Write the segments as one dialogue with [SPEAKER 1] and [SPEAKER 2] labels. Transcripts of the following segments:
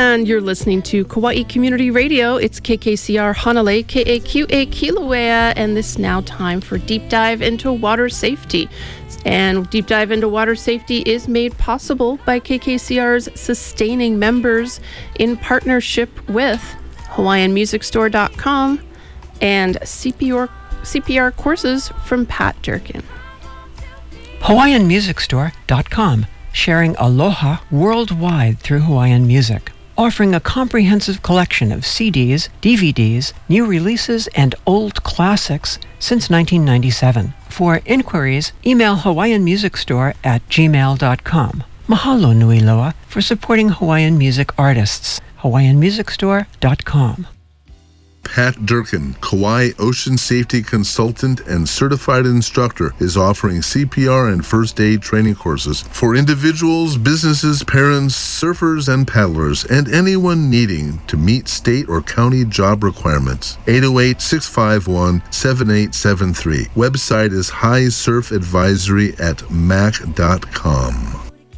[SPEAKER 1] and you're listening to Kauai Community Radio. It's KKCR Hanalei, KAQA Kilauea, and this now time for Deep Dive into Water Safety. And Deep Dive into Water Safety is made possible by KKCR's sustaining members in partnership with HawaiianMusicStore.com and CPR courses from Pat Durkin.
[SPEAKER 2] HawaiianMusicStore.com, sharing aloha worldwide through Hawaiian music, offering a comprehensive collection of CDs, DVDs, new releases, and old classics since 1997. For inquiries, email HawaiianMusicStore@gmail.com. Mahalo nui loa for supporting Hawaiian music artists. HawaiianMusicStore.com.
[SPEAKER 3] Pat Durkin, Kauai Ocean Safety Consultant and Certified Instructor, is offering CPR and first aid training courses for individuals, businesses, parents, surfers, and paddlers, and anyone needing to meet state or county job requirements. 808-651-7873. Website is highsurfadvisory@mac.com.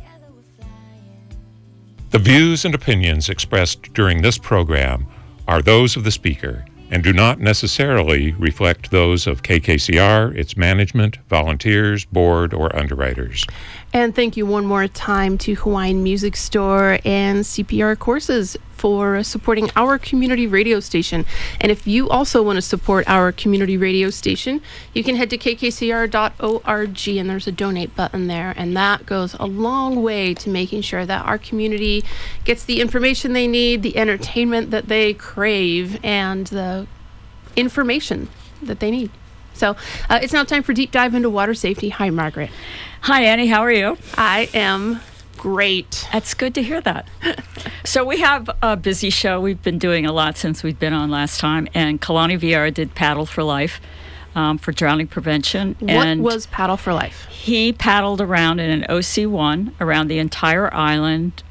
[SPEAKER 4] The views and opinions expressed during this program are those of the speaker and do not necessarily reflect those of KKCR, its management, volunteers, board, or underwriters.
[SPEAKER 1] And thank you one more time to Hawaiian Music Store and CPR courses for supporting our community radio station. And if you also want to support our community radio station, you can head to kkcr.org, and there's a donate button there, and that goes a long way to making sure that our community gets the information they need, the entertainment that they crave, and the information that they need. So it's now time for Deep Dive into Water Safety. Hi, Margaret.
[SPEAKER 5] Hi, Annie. How are you?
[SPEAKER 1] I am great.
[SPEAKER 5] That's good to hear that. So we have a busy show. We've been doing a lot since we've been on last time. And Kalani Vieira did Paddle for Life for drowning prevention.
[SPEAKER 1] What was Paddle for Life? He
[SPEAKER 5] paddled around in an OC-1 around the entire island.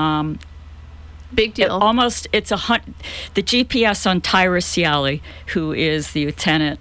[SPEAKER 1] Big deal.
[SPEAKER 5] The GPS on Tyrus Ciali, who is the lieutenant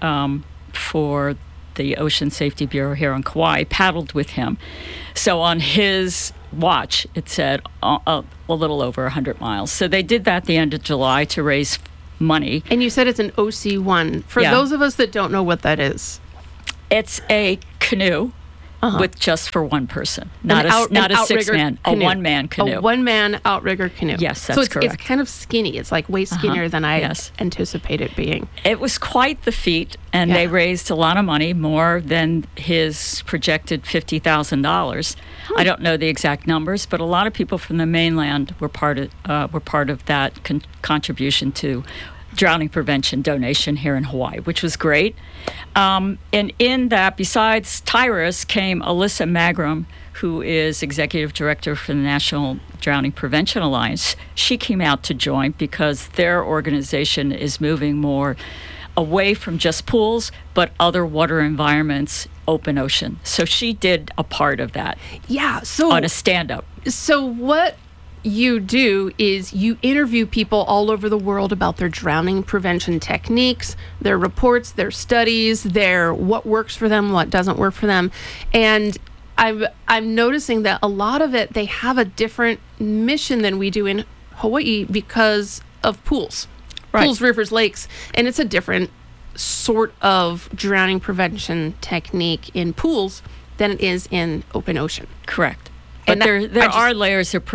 [SPEAKER 5] for the Ocean Safety Bureau here on Kauai, paddled with him. So on his watch, it said a little over 100 miles. So they did that at the end of July to raise money.
[SPEAKER 1] And you said it's an OC-1. For those of us that don't know what that is.
[SPEAKER 5] It's a canoe with just for one person, not a six-man, a one-man canoe.
[SPEAKER 1] A one-man outrigger canoe.
[SPEAKER 5] Yes, that's correct.
[SPEAKER 1] It's kind of skinny. It's like way skinnier than I anticipate it being.
[SPEAKER 5] It was quite the feat, and they raised a lot of money, more than his projected $50,000. I don't know the exact numbers, but a lot of people from the mainland were part of that contribution to drowning prevention donation here in Hawaii, which was great. And in that, besides Tyrus, came Alyssa Magrum, who is executive director for the National Drowning Prevention Alliance. She came out to join because their organization is moving more away from just pools, but other water environments, open ocean. So she did a part of that.
[SPEAKER 1] Yeah. So
[SPEAKER 5] on a stand-up.
[SPEAKER 1] So what you do is you interview people all over the world about their drowning prevention techniques, their reports, their studies, their what works for them, what doesn't work for them. And I'm noticing that a lot of it, they have a different mission than we do in Hawaii because of pools.
[SPEAKER 5] Right.
[SPEAKER 1] Pools, rivers, lakes, and it's a different sort of drowning prevention technique in pools than it is in open ocean.
[SPEAKER 5] Correct. But there are layers of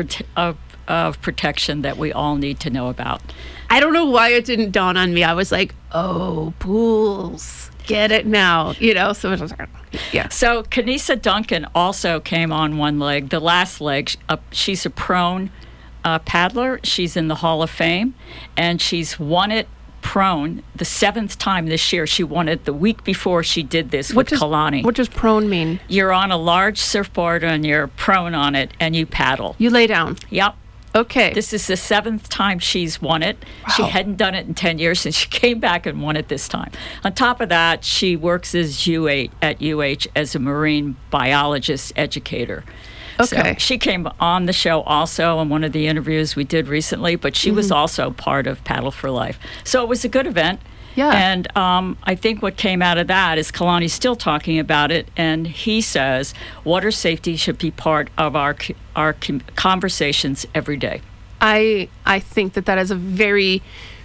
[SPEAKER 5] protection that we all need to know about.
[SPEAKER 1] I don't know why it didn't dawn on me. I was like, oh, pools. Get it now. So it was like, yeah.
[SPEAKER 5] So Kanisa Duncan also came on one leg. The last leg, she's a prone paddler. She's in the Hall of Fame, and she's won it prone the 7th time this year. She won it the week before she did this with Kalani.
[SPEAKER 1] What does prone mean?
[SPEAKER 5] You're on a large surfboard and you're prone on it and you paddle.
[SPEAKER 1] You lay down.
[SPEAKER 5] Yep.
[SPEAKER 1] Okay.
[SPEAKER 5] This is the 7th time she's won it.
[SPEAKER 1] Wow.
[SPEAKER 5] She hadn't done it in 10 years, and she came back and won it this time. On top of that, she works as at UH as a marine biologist educator.
[SPEAKER 1] Okay.
[SPEAKER 5] So she came on the show also in one of the interviews we did recently, but she was also part of Paddle for Life. So it was a good event.
[SPEAKER 1] Yeah.
[SPEAKER 5] And I think what came out of that is Kalani's still talking about it, and he says water safety should be part of our conversations every day.
[SPEAKER 1] I think that is a very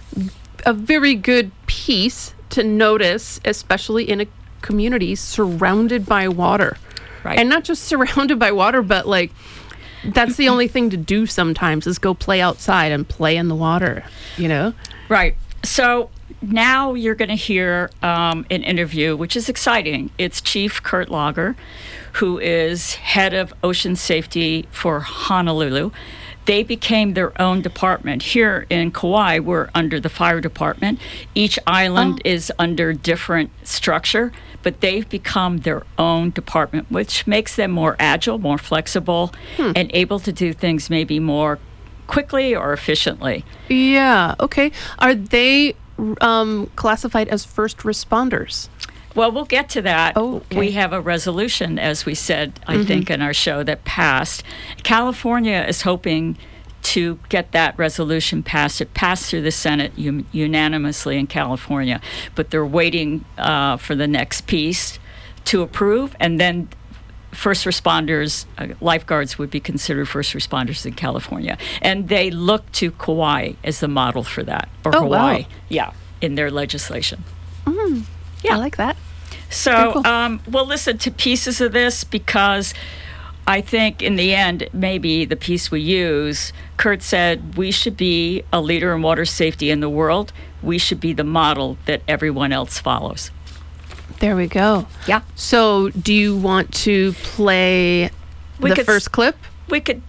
[SPEAKER 1] good piece to notice, especially in a community surrounded by water.
[SPEAKER 5] Right.
[SPEAKER 1] And not just surrounded by water, but like that's the only thing to do sometimes is go play outside and play in the water, you know?
[SPEAKER 5] Right. So now you're going to hear an interview, which is exciting. It's Chief Kurt Lager, who is head of ocean safety for Honolulu. They became their own department. Here in Kauai, we're under the fire department. Each island is under different structure, but they've become their own department, which makes them more agile, more flexible, and able to do things maybe more quickly or efficiently.
[SPEAKER 1] Yeah, okay. Are they classified as first responders?
[SPEAKER 5] Well, we'll get to that.
[SPEAKER 1] Oh, okay.
[SPEAKER 5] We have a resolution, as we said, I think, in our show that passed. California is hoping to get that resolution passed. It passed through the Senate unanimously in California, but they're waiting for the next piece to approve, and then first responders, lifeguards would be considered first responders in California. And they look to Kauai as the model for that, or Hawaii, in their legislation.
[SPEAKER 1] Yeah, I like that.
[SPEAKER 5] So
[SPEAKER 1] cool.
[SPEAKER 5] We'll listen to pieces of this because I think in the end, maybe the piece we use, Kurt said, we should be a leader in water safety in the world. We should be the model that everyone else follows.
[SPEAKER 1] There we go.
[SPEAKER 5] Yeah.
[SPEAKER 1] So do you want to play the first clip?
[SPEAKER 5] We could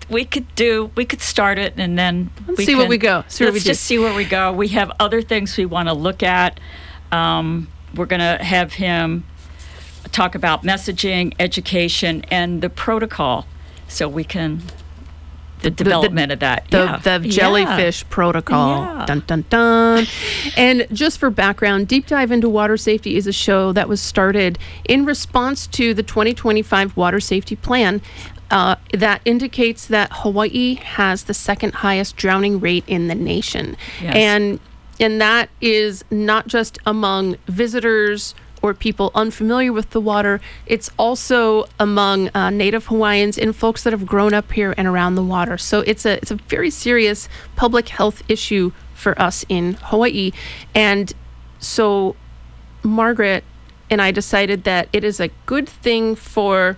[SPEAKER 5] start it and then
[SPEAKER 1] let's see where we go.
[SPEAKER 5] Let's just see where we go. We have other things we want to look at. We're going to have him talk about messaging, education, and the protocol, so we can the development of that.
[SPEAKER 1] The jellyfish protocol.
[SPEAKER 5] Yeah.
[SPEAKER 1] Dun, dun, dun. And just for background, Deep Dive into Water Safety is a show that was started in response to the 2025 Water Safety Plan that indicates that Hawaii has the second highest drowning rate in the nation.
[SPEAKER 5] Yes.
[SPEAKER 1] And that is not just among visitors or people unfamiliar with the water. It's also among Native Hawaiians and folks that have grown up here and around the water. So it's a very serious public health issue for us in Hawaii. And so Margaret and I decided that it is a good thing for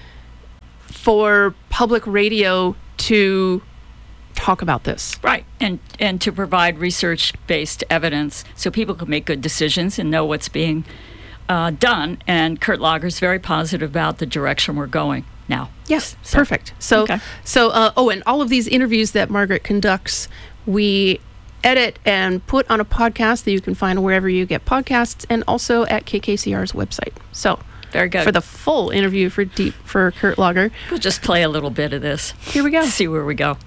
[SPEAKER 1] public radio to talk about this.
[SPEAKER 5] Right, and to provide research-based evidence so people can make good decisions and know what's being done. And Kurt Lager's very positive about the direction we're going now.
[SPEAKER 1] Yes, perfect. So,
[SPEAKER 5] okay.
[SPEAKER 1] And all of these interviews that Margaret conducts, we edit and put on a podcast that you can find wherever you get podcasts, and also at KKCR's website. So,
[SPEAKER 5] very good.
[SPEAKER 1] For the full interview for Kurt Lager,
[SPEAKER 5] we'll just play a little bit of this.
[SPEAKER 1] Here we go.
[SPEAKER 5] See where we go.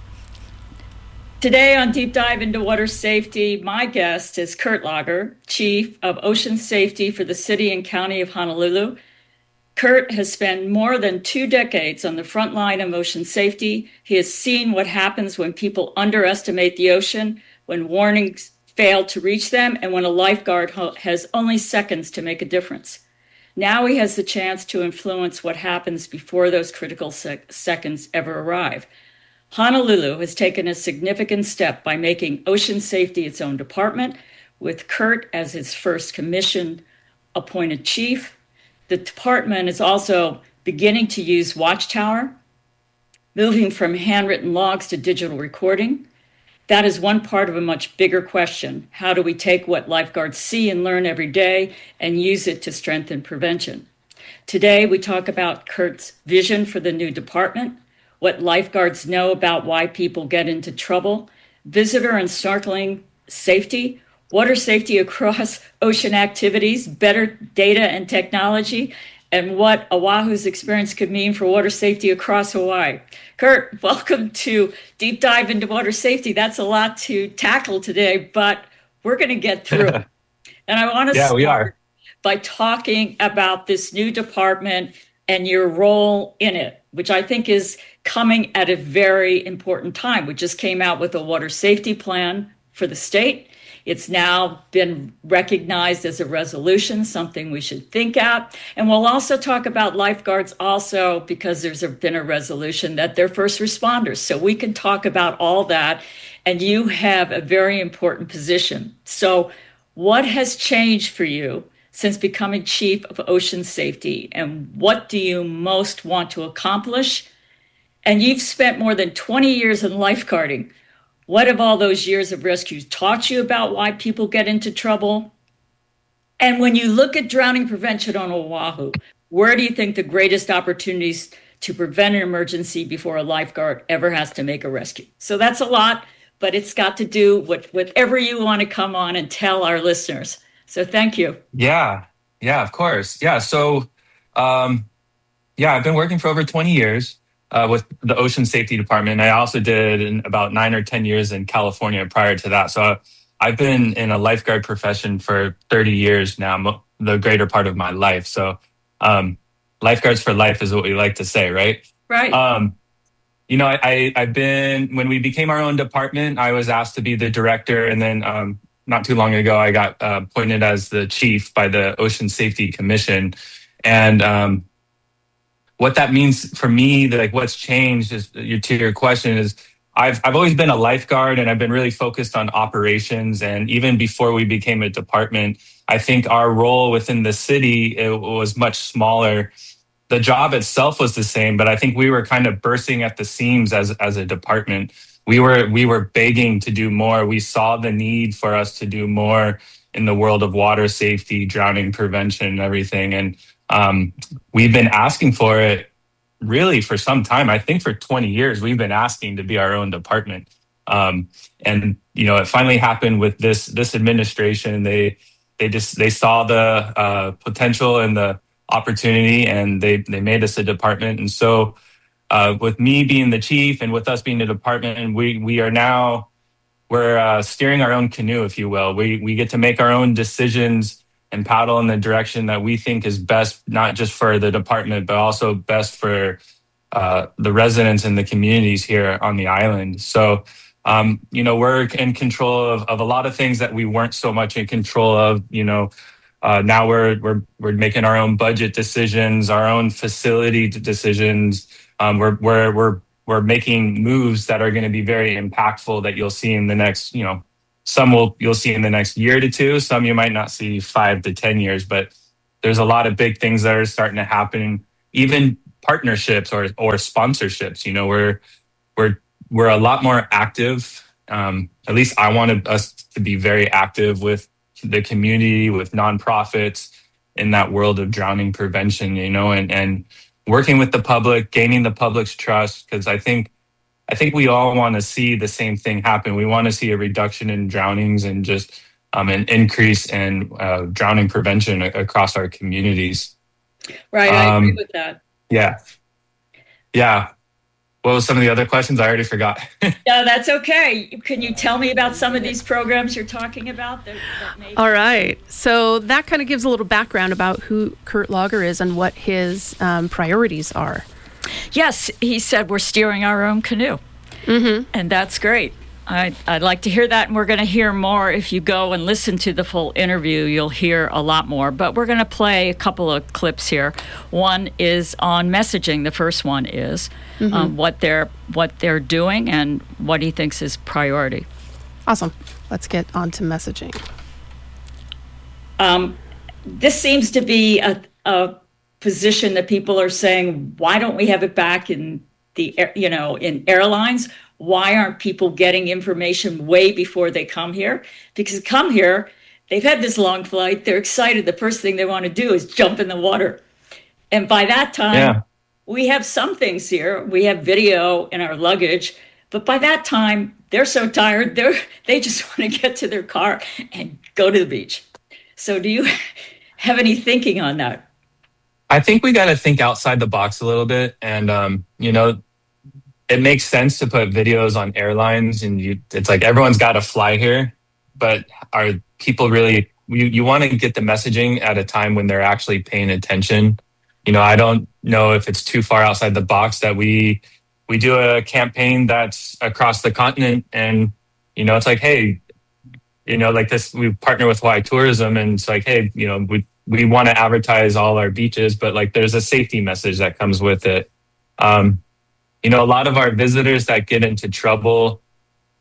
[SPEAKER 5] Today on Deep Dive into Water Safety, my guest is Kurt Lager, Chief of Ocean Safety for the City and County of Honolulu. Kurt has spent more than 2 decades on the front line of ocean safety. He has seen what happens when people underestimate the ocean, when warnings fail to reach them, and when a lifeguard has only seconds to make a difference. Now he has the chance to influence what happens before those critical seconds ever arrive. Honolulu has taken a significant step by making ocean safety its own department, with Kurt as its first commission-appointed chief. The department is also beginning to use Watchtower, moving from handwritten logs to digital recording. That is one part of a much bigger question. How do we take what lifeguards see and learn every day and use it to strengthen prevention? Today, we talk about Kurt's vision for the new department, what lifeguards know about why people get into trouble, visitor and snorkeling safety, water safety across ocean activities, better data and technology, and what Oahu's experience could mean for water safety across Hawaii. Kurt, welcome to Deep Dive into Water Safety. That's a lot to tackle today, but we're going to get through it. And I want to start by talking about this new department and your role in it, which I think is coming at a very important time. We just came out with a water safety plan for the state. It's now been recognized as a resolution, something we should think at. And we'll also talk about lifeguards also, because there's been a resolution that they're first responders. So we can talk about all that and you have a very important position. So what has changed for you since becoming chief of ocean safety, and what do you most want to accomplish? And you've spent more than 20 years in lifeguarding. What have all those years of rescues taught you about why people get into trouble? And when you look at drowning prevention on Oahu, where do you think the greatest opportunities to prevent an emergency before a lifeguard ever has to make a rescue? So that's a lot, but it's got to do with whatever you want to come on and tell our listeners. So thank you.
[SPEAKER 6] Yeah, of course. Yeah, so I've been working for over 20 years with the Ocean Safety Department. I also did about 9 or 10 years in California prior to that. So I've been in a lifeguard profession for 30 years now, the greater part of my life. So lifeguards for life is what we like to say, right?
[SPEAKER 5] Right.
[SPEAKER 6] I've been, when we became our own department, I was asked to be the director. And then not too long ago, I got appointed as the chief by the Ocean Safety Commission. And what that means for me, like what's changed is, to your question, is I've always been a lifeguard, and I've been really focused on operations. And even before we became a department, I think our role within the city, it was much smaller. The job itself was the same, but I think we were kind of bursting at the seams as a department. We were begging to do more. We saw the need for us to do more in the world of water safety, drowning prevention, and everything. And we've been asking for it really for some time. I think for 20 years, we've been asking to be our own department. And it finally happened with this administration. They saw the potential and the opportunity, and they made us a department. And so with me being the chief and with us being the department, and we're steering our own canoe, if you will. We get to make our own decisions and paddle in the direction that we think is best, not just for the department, but also best for the residents and the communities here on the island. So, we're in control of a lot of things that we weren't so much in control of. Now we're making our own budget decisions, our own facility decisions. We're making moves that are going to be very impactful that you'll see in the next, you'll see in the next year to two. Some you might not see 5 to 10 years, but there's a lot of big things that are starting to happen. Even partnerships or sponsorships. We're a lot more active. At least I wanted us to be very active with the community, with nonprofits in that world of drowning prevention. And working with the public, gaining the public's trust, because I think we all want to see the same thing happen. We want to see a reduction in drownings and just an increase in drowning prevention across our communities.
[SPEAKER 5] Right, I agree with that.
[SPEAKER 6] Yeah. What was some of the other questions? I already forgot.
[SPEAKER 5] No, that's okay. Can you tell me about some of these programs you're talking about?
[SPEAKER 1] All right. So that kind of gives a little background about who Kurt Lager is and what his priorities are.
[SPEAKER 5] Yes, he said we're steering our own canoe.
[SPEAKER 1] Mm-hmm.
[SPEAKER 5] And that's great. I'd like to hear that, and we're going to hear more. If you go and listen to the full interview, you'll hear a lot more. But we're going to play a couple of clips here. One is on messaging. The first one is what they're doing and what he thinks is priority.
[SPEAKER 1] Awesome. Let's get on to messaging.
[SPEAKER 5] This seems to be a position that people are saying, why don't we have it back in in airlines? Why aren't people getting information way before they come here? Because come here, they've had this long flight, they're excited. The first thing they want to do is jump in the water. And by that time, we have some things here. We have video in our luggage. But by that time, they're so tired, they just want to get to their car and go to the beach. So do you have any thinking on that?
[SPEAKER 6] I think we got to think outside the box a little bit. And, it makes sense to put videos on airlines, and it's like everyone's got to fly here. But are people really, you want to get the messaging at a time when they're actually paying attention. I don't know if it's too far outside the box that we do a campaign that's across the continent, and, it's like, hey, like this, we partner with Hawaii Tourism, and it's like, hey, we want to advertise all our beaches, but like there's a safety message that comes with it. A lot of our visitors that get into trouble,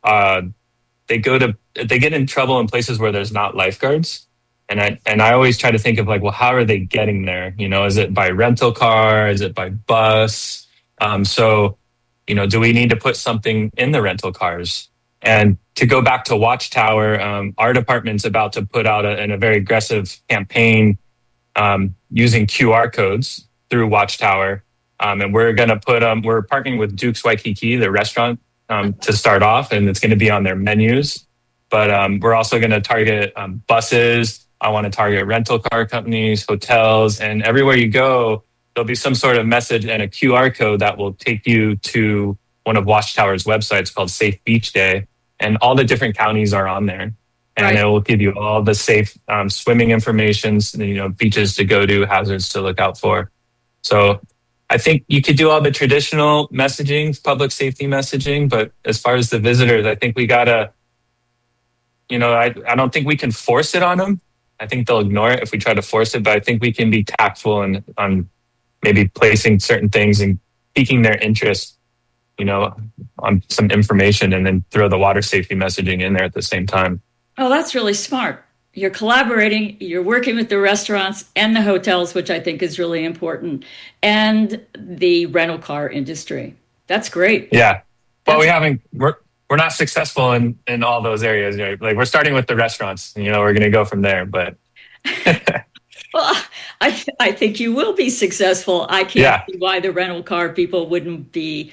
[SPEAKER 6] they get in trouble in places where there's not lifeguards. And I always try to think of like, well, how are they getting there? Is it by rental car? Is it by bus? So, do we need to put something in the rental cars? And to go back to Watchtower, our department's about to put out a very aggressive campaign using QR codes through Watchtower. And we're going to we're partnering with Duke's Waikiki, the restaurant, to start off, and it's going to be on their menus. But we're also going to target buses. I want to target rental car companies, hotels, and everywhere you go, there'll be some sort of message and a QR code that will take you to one of Watchtower's websites called Safe Beach Day. And all the different counties are on there. And it will give you all the safe swimming information, beaches to go to, hazards to look out for. So I think you could do all the traditional messaging, public safety messaging, but as far as the visitors, I think we gotta, I don't think we can force it on them. I think they'll ignore it if we try to force it, but I think we can be tactful and on maybe placing certain things and piquing their interest, on some information, and then throw the water safety messaging in there at the same time.
[SPEAKER 5] Oh, that's really smart. You're collaborating, you're working with the restaurants and the hotels, which I think is really important, and the rental car industry. That's great.
[SPEAKER 6] Yeah. Well, we're not successful in all those areas. Like we're starting with the restaurants, we're going to go from there, but
[SPEAKER 5] well, I think you will be successful. I can't see why the rental car people wouldn't be,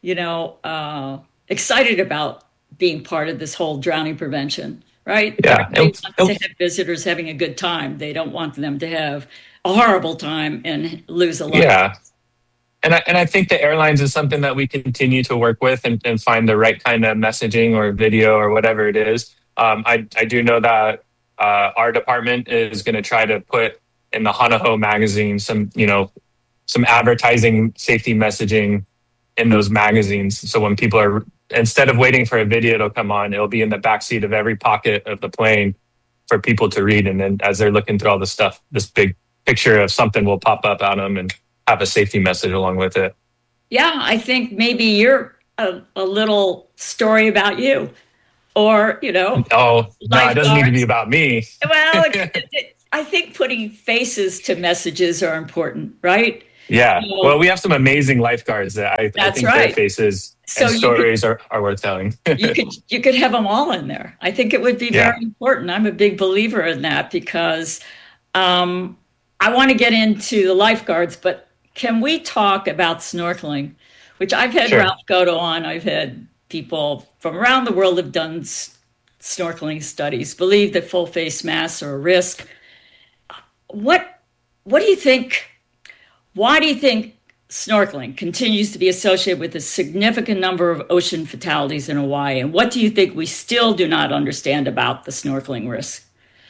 [SPEAKER 5] excited about being part of this whole drowning prevention, right?
[SPEAKER 6] Yeah.
[SPEAKER 5] They want to have visitors having a good time. They don't want them to have a horrible time and lose a life.
[SPEAKER 6] Yeah. And I think the airlines is something that we continue to work with and find the right kind of messaging or video or whatever it is. I do know that our department is going to try to put in the Hanaho magazine some advertising safety messaging in those magazines. So when people are, instead of waiting for a video to come on, it'll be in the backseat of every pocket of the plane for people to read. And then as they're looking through all the stuff, this big picture of something will pop up on them and have a safety message along with it.
[SPEAKER 5] Yeah, I think maybe you're a little story about you, or
[SPEAKER 6] Oh no, it doesn't need to be about me.
[SPEAKER 5] Well, I think putting faces to messages are important, right?
[SPEAKER 6] Yeah. Well, we have some amazing lifeguards that I think their faces and stories are worth telling.
[SPEAKER 5] you could have them all in there. I think it would be very important. I'm a big believer in that because I want to get into the lifeguards, but can we talk about snorkeling, which I've had Ralph Goto on. I've had people from around the world have done snorkeling studies, believe that full face masks are a risk. What do you think? Why do you think snorkeling continues to be associated with a significant number of ocean fatalities in Hawaii? And what do you think we still do not understand about the snorkeling risk?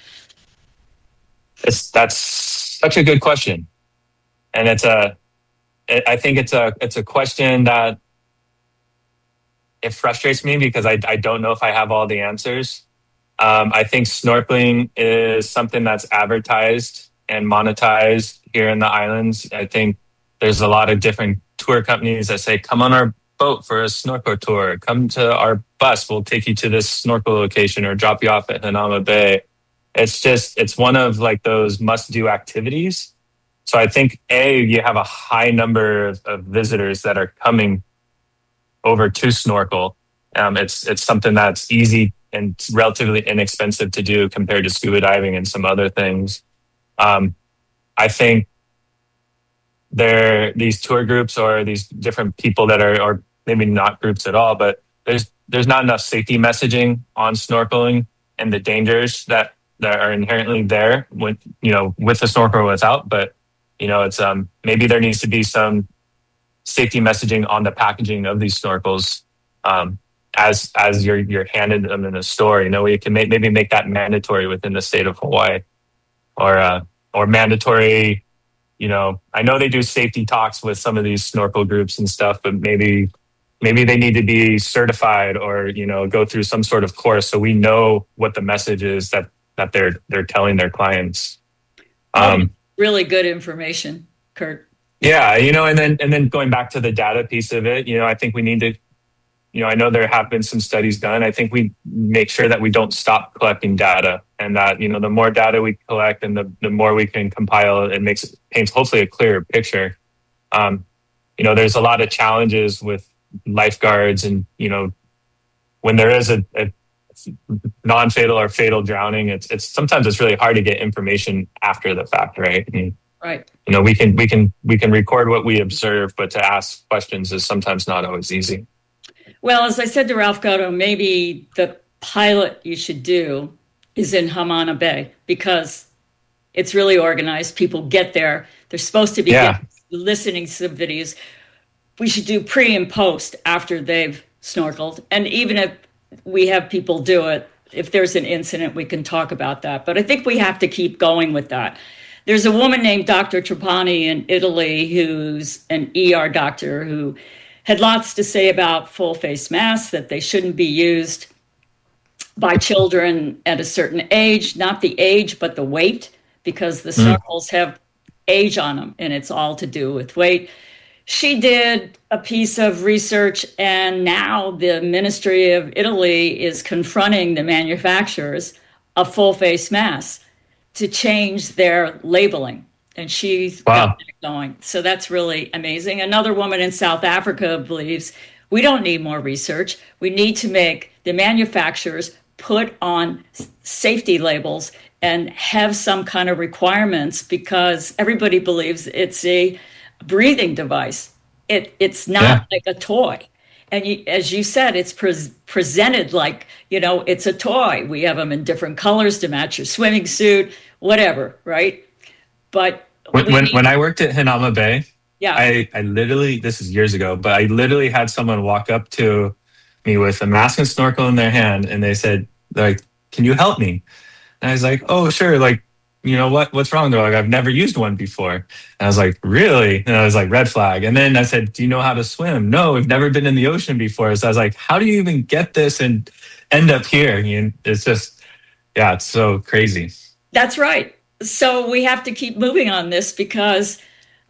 [SPEAKER 6] That's such a good question. And I think it's a question that it frustrates me because I don't know if I have all the answers. I think snorkeling is something that's advertised and monetized here in the islands. I think there's a lot of different tour companies that say, come on our boat for a snorkel tour. Come to our bus. We'll take you to this snorkel location or drop you off at Hanauma Bay. It's one of like those must-do activities. So I think, you have a high number of visitors that are coming over to snorkel. It's something that's easy and relatively inexpensive to do compared to scuba diving and some other things. I think these tour groups or these different people that are, or maybe not groups at all, but there's not enough safety messaging on snorkeling and the dangers that are inherently there with the snorkel or without. But it's maybe there needs to be some safety messaging on the packaging of these snorkels as you're handed them in a store. You can maybe make that mandatory within the state of Hawaii, or mandatory. I know they do safety talks with some of these snorkel groups and stuff, but maybe they need to be certified or go through some sort of course so we know what the message is that they're telling their clients.
[SPEAKER 5] Really good information, Kurt.
[SPEAKER 6] Yeah, and then going back to the data piece of it, I think we need to, I know there have been some studies done. I think we make sure that we don't stop collecting data, and that, the more data we collect and the more we can compile, it paints hopefully a clearer picture. There's a lot of challenges with lifeguards, and, when there is a non-fatal or fatal drowning, it's sometimes it's really hard to get information after the fact, right?
[SPEAKER 5] Right.
[SPEAKER 6] We can record what we observe, but to ask questions is sometimes not always easy.
[SPEAKER 5] Well, as I said to Ralph Gatto, maybe the pilot you should do is in Hamana Bay, because it's really organized. People get there. They're supposed to be listening to some videos. We should do pre and post after they've snorkeled. And even if we have people do it, if there's an incident, we can talk about that. But I think we have to keep going with that. There's a woman named Dr. Trapani in Italy who's an ER doctor who had lots to say about full face masks, that they shouldn't be used by children at a certain age, not the age, but the weight, because the snorkels have age on them, and it's all to do with weight. She did a piece of research, and now the Ministry of Italy is confronting the manufacturers of full face masks to change their labeling. And she's got it going. So that's really amazing. Another woman in South Africa believes we don't need more research. We need to make the manufacturers put on safety labels and have some kind of requirements, because everybody believes it's a breathing device. It's not like a toy. And as you said, it's presented like, it's a toy. We have them in different colors to match your swimming suit, whatever, right? But
[SPEAKER 6] when I worked at Hanauma Bay, I literally, this is years ago, but I literally had someone walk up to me with a mask and snorkel in their hand, and they said, like, "Can you help me?" And I was like, "Oh, sure." Like, what's wrong? They're like, "I've never used one before." And I was like, "Really?" And I was like, red flag. And then I said, "Do you know how to swim?" "No, we've never been in the ocean before." So I was like, "How do you even get this and end up here?" It's just, it's so crazy.
[SPEAKER 5] That's right. So we have to keep moving on this, because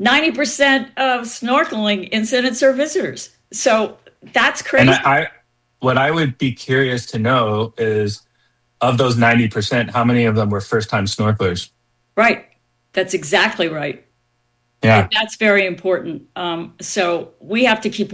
[SPEAKER 5] 90% of snorkeling incidents are visitors. So that's crazy.
[SPEAKER 6] And what I would be curious to know is, of those 90%, how many of them were first-time snorkelers?
[SPEAKER 5] Right. That's exactly right.
[SPEAKER 6] Yeah.
[SPEAKER 5] And that's very important. So we have to keep